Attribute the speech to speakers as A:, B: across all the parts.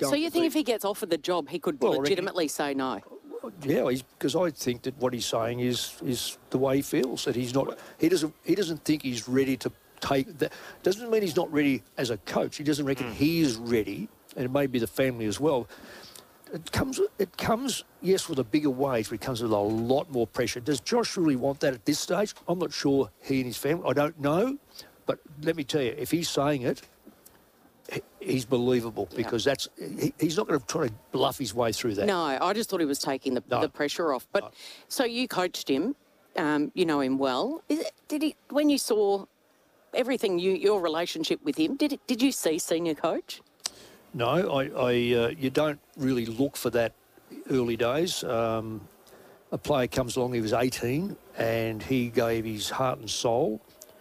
A: So you think if he gets offered the job, he could legitimately say no?
B: Yeah, because I think that what he's saying is the way he feels, that he's not. He doesn't think he's ready to take that. Doesn't mean he's not ready as a coach. He doesn't reckon he is ready, and it may be the family as well. It comes, yes, with a bigger wage, but it comes with a lot more pressure. Does Josh really want that at this stage? I'm not sure he and his family. I don't know, but let me tell you, if he's saying it, he's believable, because he's not going to try to bluff his way through that.
A: No, I just thought he was taking the pressure off. But so you coached him, you know him well. Did he, when you saw everything, your relationship with him, did you see senior coach?
B: No, you don't really look for that early days. A player comes along, he was 18, and he gave his heart and soul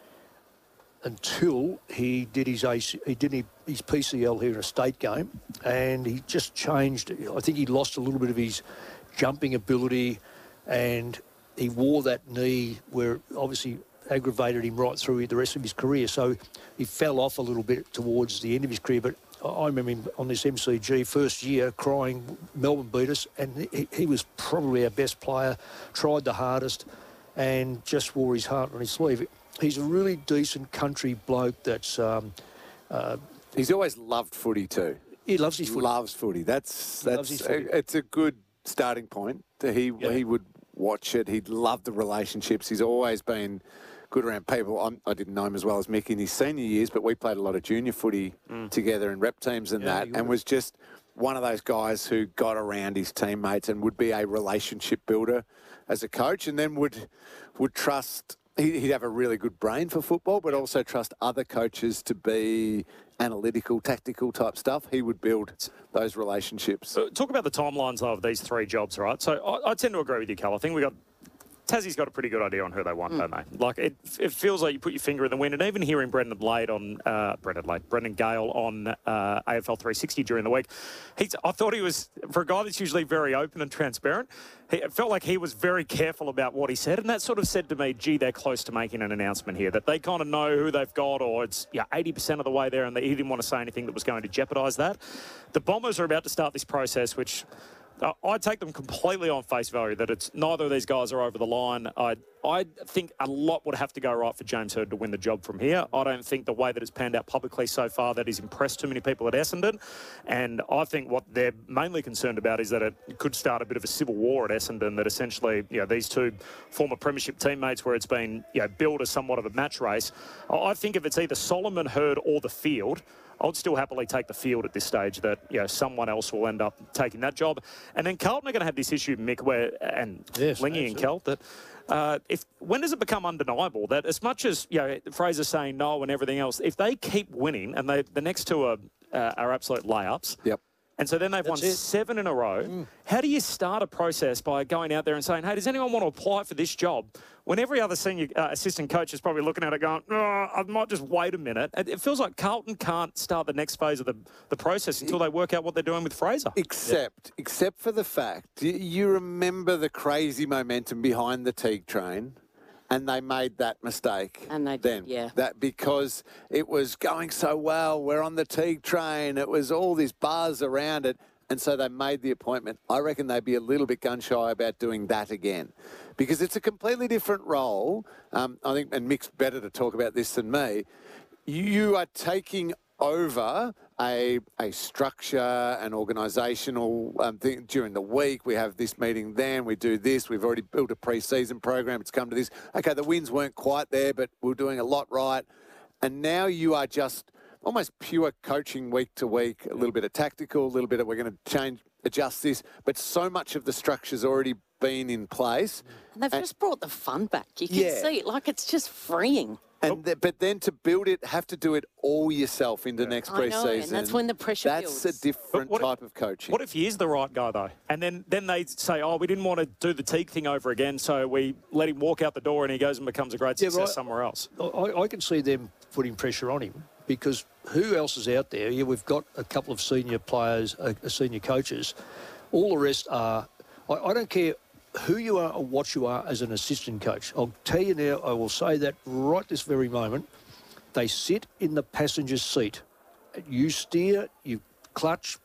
B: until he did his PCL here in a state game, and he just changed. I think he lost a little bit of his jumping ability, and he wore that knee where obviously aggravated him right through the rest of his career. So he fell off a little bit towards the end of his career. But I remember him on this MCG first year crying, Melbourne beat us, and he was probably our best player, tried the hardest, and just wore his heart on his sleeve. He's a really decent country bloke that's...
C: he's always loved footy too.
B: He loves his footy.
C: Loves footy. It's a good starting point. He would watch it. He'd love the relationships. He's always been good around people. I didn't know him as well as Mick in his senior years, but we played a lot of junior footy together in rep teams and was just one of those guys who got around his teammates and would be a relationship builder as a coach, and then would trust... He'd have a really good brain for football, but also trust other coaches to be analytical, tactical type stuff. He would build those relationships.
D: Talk about the timelines of these three jobs, right? So I tend to agree with you, Cal. I think Tassie's got a pretty good idea on who they want, don't they? Like, it feels like you put your finger in the wind. And even hearing Brendan Gale on AFL 360 during the week, I thought he was, for a guy that's usually very open and transparent, it felt like he was very careful about what he said. And that sort of said to me, gee, they're close to making an announcement here, that they kind of know who they've got, or it's 80% of the way there, and he didn't want to say anything that was going to jeopardise that. The Bombers are about to start this process, which... I take them completely on face value, that it's neither of these guys are over the line. I think a lot would have to go right for James Hird to win the job from here. I don't think the way that it's panned out publicly so far that he's impressed too many people at Essendon. And I think what they're mainly concerned about is that it could start a bit of a civil war at Essendon, that essentially, these two former premiership teammates, where it's been, billed as somewhat of a match race. I think if it's either Solomon, Hird or the field, I would still happily take the field at this stage, that someone else will end up taking that job. And then Carlton are going to have this issue, Mick, Lingy and Kel, that when does it become undeniable that as much as Fraser saying no and everything else, if they keep winning and the next two are absolute layups.
C: Yep.
D: And so then they've won 7 in a row. How do you start a process by going out there and saying, hey, does anyone want to apply for this job? When every other senior assistant coach is probably looking at it going, I might just wait a minute. It feels like Carlton can't start the next phase of the process until they work out what they're doing with Fraser. Except
C: for the fact, you remember the crazy momentum behind the Teague train? And they made that mistake.
A: And they did, yeah.
C: That because it was going so well, we're on the Teague train, it was all this buzz around it, and so they made the appointment. I reckon they'd be a little bit gun-shy about doing that again, because it's a completely different role. I think, and Mick's better to talk about this than me, you are taking over a structure, an organisational thing during the week. We have this meeting then, we do this. We've already built a pre-season program. It's come to this. Okay, the wins weren't quite there, but we're doing a lot right. And now you are just almost pure coaching week to week, a little bit of tactical, a little bit of we're going to adjust this. But so much of the structure's already been in place.
A: And they've just brought the fun back. You can see it, like it's just freeing.
C: But then to build it, have to do it all yourself into next pre-season.
A: I know, and that's when the pressure builds.
C: That's a different type of coaching.
D: What if he is the right guy, though? And then they say, we didn't want to do the Teague thing over again, so we let him walk out the door and he goes and becomes a great success somewhere else.
B: I can see them putting pressure on him, because who else is out there? Yeah, we've got a couple of senior players, senior coaches. All the rest are... I don't care who you are or what you are as an assistant coach. I'll tell you now, I will say that right this very moment, they sit in the passenger seat. You steer, you clutch,